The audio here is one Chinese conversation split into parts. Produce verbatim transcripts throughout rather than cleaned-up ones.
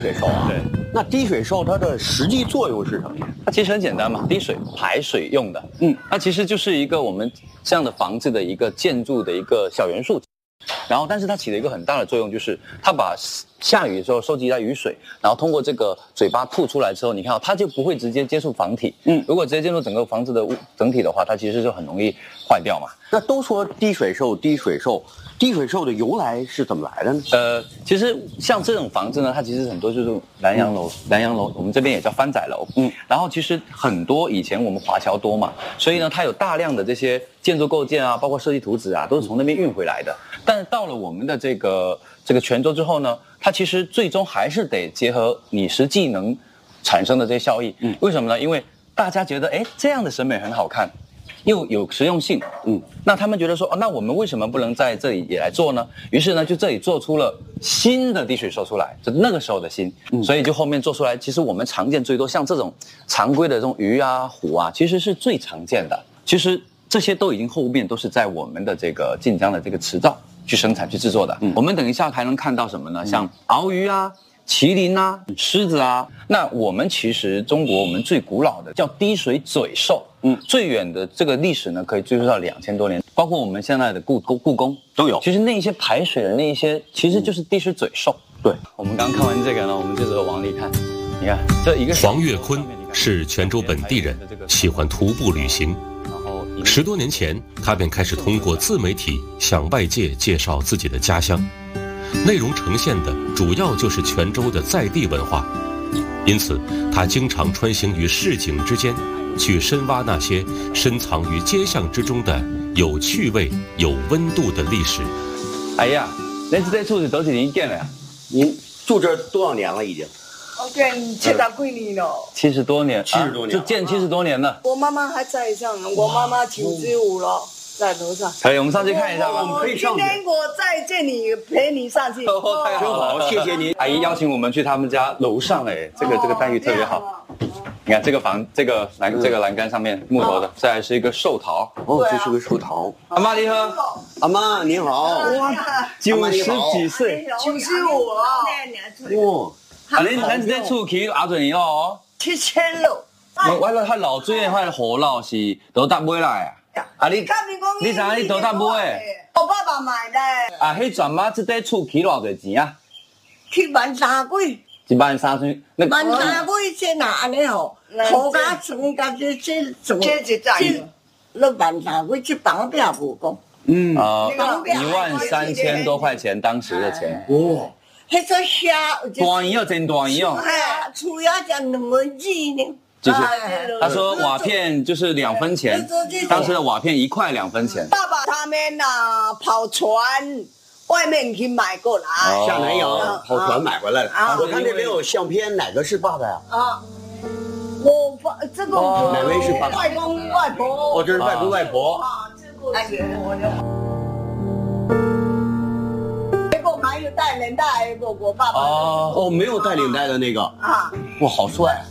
水受啊。 对， 那滴水受它的实际作用是什么呀？ 它其实很简单嘛，滴水排水用的。 嗯， 它其实就是一个我们这样的房子的一个建筑的一个小元素。然后，但是它起了一个很大的作用，就是它把下雨的时候收集到雨水，然后通过这个嘴巴吐出来之后，你看、哦、它就不会直接接触房体。嗯，如果直接接触整个房子的整体的话，它其实就很容易坏掉嘛。 那都说滴水受，滴水受，滴水受的由来是怎么来的呢？ 呃，其实像这种房子呢，它其实很多就是南洋楼，南洋楼我们这边也叫番仔楼。嗯，然后其实很多以前我们华侨多嘛，所以呢，它有大量的这些建筑构件啊，包括设计图纸啊，都是从那边运回来的。但是到了我们的这个这个泉州之后呢，它其实最终还是得结合你实际能产生的这些效益。嗯，为什么呢？因为大家觉得，哎，这样的审美很好看，又有实用性。嗯，那他们觉得说，哦，那我们为什么不能在这里也来做呢？于是呢，就这里做出了新的滴水受出来，就那个时候的新。嗯，所以就后面做出来，其实我们常见最多像这种常规的这种鱼啊、虎啊，其实是最常见的。其实这些都已经后面都是在我们的这个晋江的这个池灶去生产去制作的。嗯，我们等一下还能看到什么呢？像鳌鱼啊、麒麟啊、狮子啊。那我们其实中国我们最古老的叫滴水嘴兽。嗯，最远的这个历史呢，可以追溯到两千多年，包括我们现在的故宫故宫都有。其实那一些排水的那一些，其实就是滴水嘴兽。对，我们刚刚看完这个呢，我们接着往里看，你看这一个黄月坤是泉州本地人，喜欢徒步旅行。十多年前，他便开始通过自媒体向外界介绍自己的家乡，内容呈现的主要就是泉州的在地文化，因此他经常穿行于市井之间，去深挖那些深藏于街巷之中的有趣味、有温度的历史。 哎呀，你这厝是多少年建的呀？ 您住这多少年了？已经？ 我建七十几年了， 七十多年， 七十多年、 啊，就建七十多年了。 我妈妈还在上，我妈妈九十五了，在楼上。 可以，我们上去看一下吧。 我们可以上去。今天我在这里陪你上去。 哦，太好了，谢谢您。阿姨邀请我们去他们家楼上，哎，这个这个待遇特别好。你看这个房，这个栏这个栏杆上面木头的，再来是一个寿桃。 哦，这是个寿桃。 阿妈你好， 阿妈你好。 哇， 九十几岁， 九十五了。 哇。 啊，你咱这厝起偌多年哦？ 七千了。 我我了，他老水的，他河老是倒搭买来啊。啊，你你知你倒搭买的？ 我爸爸买的。 啊，迄阵嘛，这块厝起偌多钱啊？ 起万三几。 一万三千。 万三几这哪安尼吼？土家村甲这这这这这，那万三几这房表不讲。 嗯啊，一万三千多块钱当时的钱。 哇。 迄个虾， 大鱼哦，真大鱼哦。 哎呀，厝要讲两文字呢。 就是，他说瓦片就是两分钱，当时的瓦片一块两分钱。 爸爸他们呐跑船，外面去买过来， 下南洋跑船买回来的。我看这边有相片，哪个是爸爸呀？啊， 我爸这个哪位是爸爸？ 外公外婆。 哦，这是外公外婆。 啊，这个是我的。还有带领带我我爸爸哦哦，没有带领带的那个啊，哇，好帅！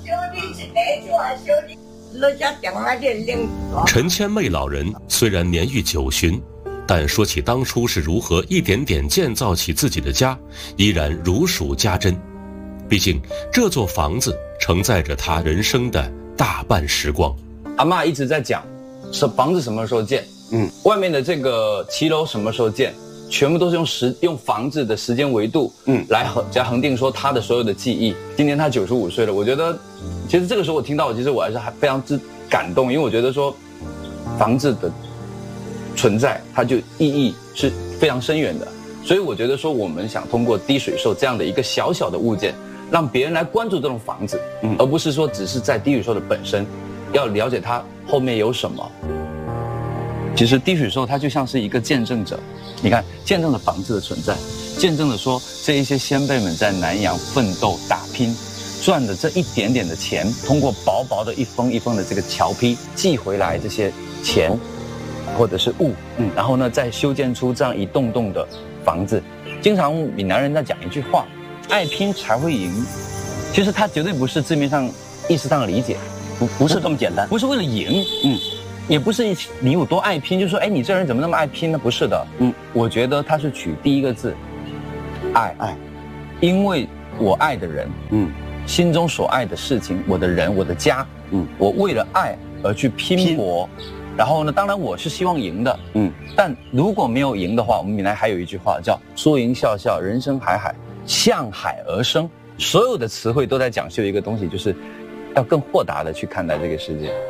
陈千妹老人虽然年逾九旬，但说起当初是如何一点点建造起自己的家，依然如数家珍。毕竟这座房子承载着他人生的大半时光。 阿嬷一直在讲，是房子什么时候建？嗯，外面的这个骑楼什么时候建？全部都是用时用房子的时间维度，嗯，来恒加恒定说他的所有的记忆。今年他九十五岁了，我觉得，其实这个时候我听到，其实我还是还非常之感动，因为我觉得说，房子的存在，它就意义是非常深远的。所以我觉得说，我们想通过滴水兽这样的一个小小的物件，让别人来关注这栋房子，嗯，而不是说只是在滴水兽的本身，要了解它后面有什么。其实滴水兽它就像是一个见证者，你看，见证了房子的存在，见证了说这一些先辈们在南洋奋斗打拼，赚的这一点点的钱，通过薄薄的一封一封的这个桥坯寄回来这些钱，或者是物，嗯，然后呢再修建出这样一栋栋的房子。经常闽南人在讲一句话，爱拼才会赢，其实它绝对不是字面上意思上的理解， 不不是这么简单， 不是为了赢，嗯。也不是你有多爱拼，就说哎，你这人怎么那么爱拼呢？不是的，嗯，我觉得他是取第一个字，爱爱，因为我爱的人，嗯，心中所爱的事情，我的人，我的家，嗯，我为了爱而去拼搏。拼然后呢，当然我是希望赢的，嗯，但如果没有赢的话，我们闽南还有一句话叫“输赢笑笑，人生海海，向海而生”。所有的词汇都在讲究一个东西，就是要更豁达的去看待这个世界。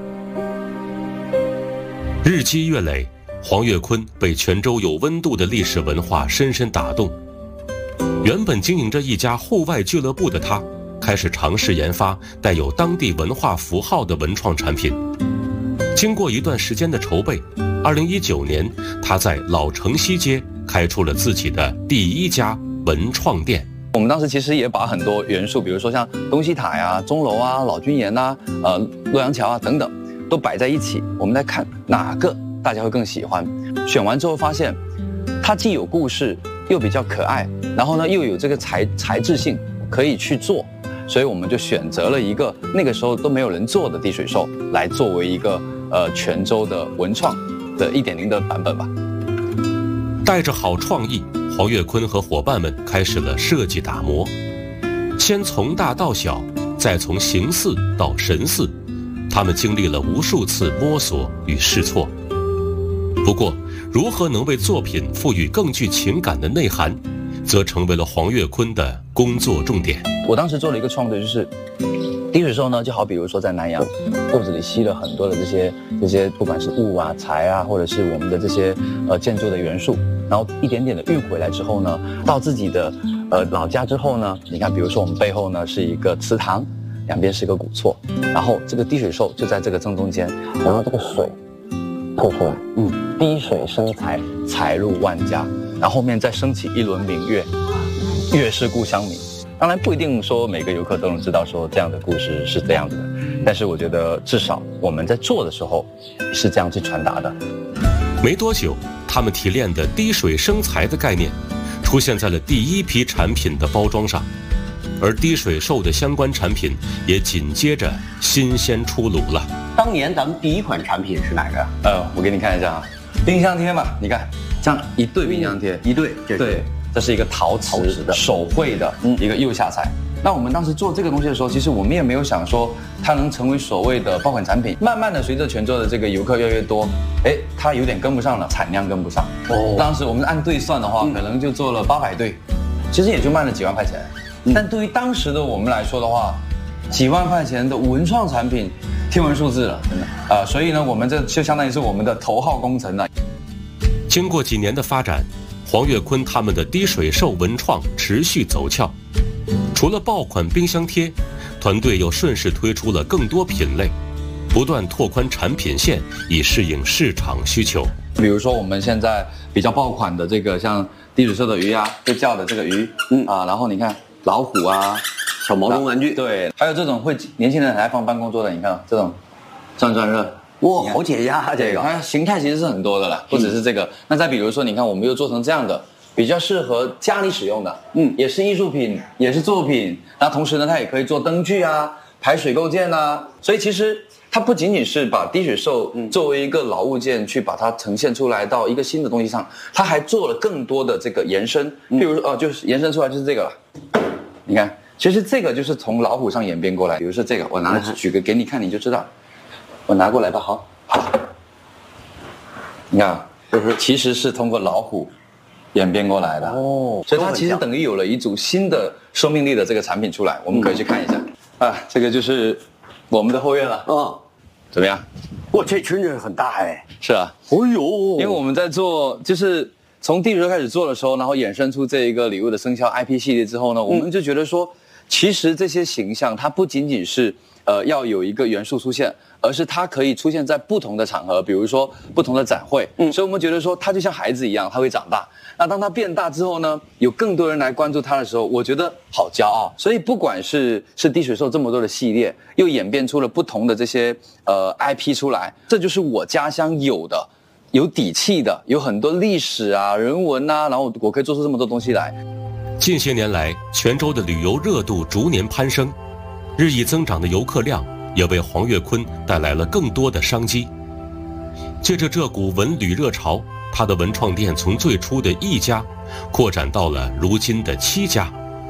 日积月累，黄岳坤被泉州有温度的历史文化深深打动。原本经营着一家户外俱乐部的他，开始尝试研发带有当地文化符号的文创产品。经过一段时间的筹备，二零一九年，他在老城西街开出了自己的第一家文创店。 我们当时其实也把很多元素，比如说像东西塔呀、钟楼啊、老君岩呐、呃洛阳桥啊等等，都摆在一起。我们来看哪个大家会更喜欢。选完之后发现，它既有故事，又比较可爱，然后呢又有这个材材质性，可以去做。所以我们就选择了一个那个时候都没有人做的滴水兽，来作为一个呃泉州的文创的 一点零 的版本吧。 带着好创意，黄岳坤和伙伴们开始了设计打磨，先从大到小，再从形似到神似，他们经历了无数次摸索与试错。不过，如何能为作品赋予更具情感的内涵，则成为了黄岳坤的工作重点。 我当时做了一个创作，就是滴水兽呢，就好比如说在南洋，肚子里吸了很多的这些这些，不管是物啊、材啊，或者是我们的这些呃建筑的元素，然后一点点的运回来之后呢，到自己的呃老家之后呢，你看，比如说我们背后呢是一个祠堂，两边是一个古厝，然后这个滴水兽就在这个正中间，然后这个水透出来，嗯，滴水生财，财入万家，然后后面再升起一轮明月，月是故乡明。当然不一定说每个游客都能知道说这样的故事是这样子的，但是我觉得至少我们在做的时候是这样去传达的。 没多久，他们提炼的滴水生财的概念出现在了第一批产品的包装上，而滴水兽的相关产品也紧接着新鲜出炉了。 当年咱们第一款产品是哪个？ 呃，我给你看一下啊，冰箱贴嘛，你看这样一对冰箱贴， 一对，这对。这是一个陶瓷的手绘的一个釉下彩。那我们当时做这个东西的时候，其实我们也没有想说它能成为所谓的爆款产品。慢慢的，随着泉州的这个游客越来越多，哎，它有点跟不上了，产量跟不上。哦，当时我们按对算的话，可能就做了八百对，其实也就卖了几万块钱。但对于当时的我们来说的话，几万块钱的文创产品，天文数字了，真的啊、呃！所以呢，我们这就相当于是我们的头号工程了。 经过几年的发展，黄岳坤他们的滴水兽文创持续走俏，除了爆款冰箱贴，团队又顺势推出了更多品类，不断拓宽产品线，以适应市场需求。 比如说我们现在比较爆款的这个像滴水兽的鱼啊，会叫的这个鱼，嗯啊，然后你看老虎啊， 小毛绒玩具， 对，还有这种会年轻人来放办公桌的，你看这种转转热。 哇，好解压、啊、这个！ 它形态其实是很多的啦，不只是这个。嗯、那再比如说，你看我们又做成这样的，比较适合家里使用的，嗯，也是艺术品，也是作品。那同时呢，它也可以做灯具啊、排水构件啊。所以其实它不仅仅是把滴水兽作为一个老物件去把它呈现出来到一个新的东西上，它还做了更多的这个延伸。譬如说，哦，就是延伸出来就是这个了。你看，其实这个就是从老虎上演变过来。比如说这个，我拿来举个给你看，你就知道。我拿过来吧，好，好，你看，就是其实是通过老虎演变过来的哦，所以它其实等于有了一组新的生命力的这个产品出来，我们可以去看一下、嗯、啊，这个就是我们的后院了，嗯，怎么样？ 哇，这真的很大哎， 是啊， 哦呦， 因为我们在做就是从滴水兽开始做的时候，然后衍生出这一个礼物的生肖 I P 系列之后呢，我们就觉得说，其实这些形象它不仅仅是呃要有一个元素出现。而是它可以出现在不同的场合，比如说不同的展会，嗯，所以我们觉得说它就像孩子一样，它会长大。那当它变大之后呢，有更多人来关注它的时候，我觉得好骄傲。所以不管是是滴水兽这么多的系列，又演变出了不同的这些呃 I P 出来，这就是我家乡有的、有底气的，有很多历史啊、人文啊，然后我可以做出这么多东西来。 近些年来，泉州的旅游热度逐年攀升，日益增长的游客量也为黄岳坤带来了更多的商机。借着这股文旅热潮，他的文创店从最初的一家扩展到了如今的七家。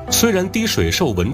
虽然滴水受蚊